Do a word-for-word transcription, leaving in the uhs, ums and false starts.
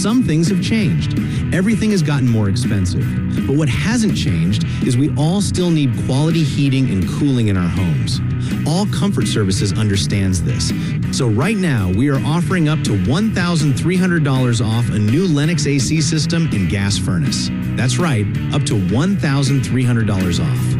some things have changed. Everything has gotten more expensive. But what hasn't changed is we all still need quality heating and cooling in our homes. All Comfort Services understands this. So right now, we are offering up to one thousand three hundred dollars off a new Lennox A C system and gas furnace. That's right, up to one thousand three hundred dollars off.